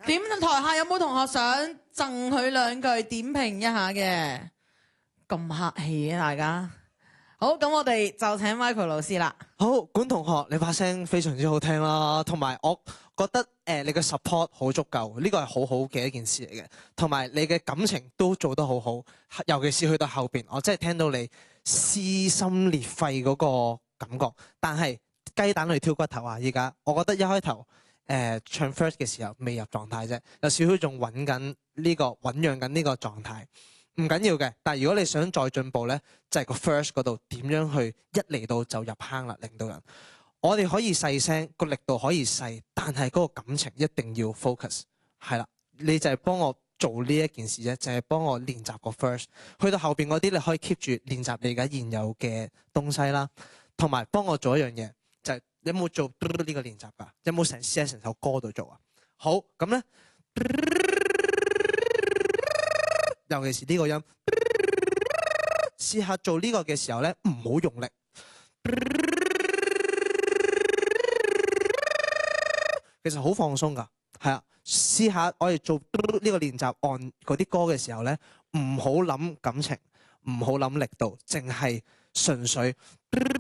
點台下有冇同學想贈佢兩句點評一下嘅？咁客氣啊，大家。好，咁我哋就請 Michael 老師啦。 好，管同學，你把聲非常之好聽啦，同埋我覺得你嘅 support 好足夠，呢個係好好嘅一件事嚟嘅，同埋你嘅感情都做得好好，尤其是去到後邊，我真係聽到你撕心裂肺嗰個感覺。但係雞蛋裏挑骨頭啊！依家我覺得一開頭唱 first 嘅時候未入狀態啫，有少少仲醞釀緊呢個狀態。唔緊要嘅，但係如果你想再進步呢，就係個 first 嗰度點樣去一嚟到就入坑啦，令到人。我哋可以細聲，個力度可以細，但係嗰個感情一定要 focus。係啦，你就係幫我做呢一件事啫，就係幫我練習個 first。去到後邊嗰啲，你可以 keep 住練習你而家現有嘅東西啦，同埋幫我做一樣嘢，就係你有冇做呢個練習㗎？有冇試下成首歌度做啊？好，咁呢。尤其是呢個音，試下做呢個嘅時候咧，唔好用力。其實好放鬆㗎，係啊。試下我哋做呢個練習按嗰啲歌嘅時候咧，唔好諗感情，唔好諗力度，淨係純粹。